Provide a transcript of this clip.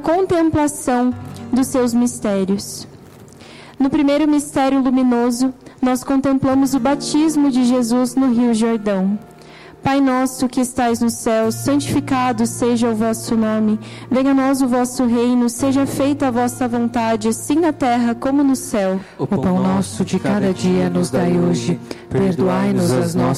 contemplação dos seus mistérios. No primeiro mistério luminoso, nós contemplamos o batismo de Jesus no Rio Jordão. Pai nosso que estais no céu, santificado seja o vosso nome. Venha a nós o vosso reino, seja feita a vossa vontade, assim na terra como no céu. O pão nosso de cada dia nos dai hoje. Perdoai-nos as nossas